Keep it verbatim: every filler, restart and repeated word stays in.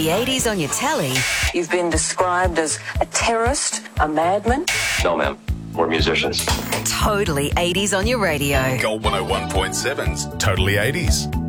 The eighties on your telly. You've been described as a terrorist, a madman. No, ma'am. We're musicians. Totally eighties on your radio. Gold one oh one point seven's Totally eighties.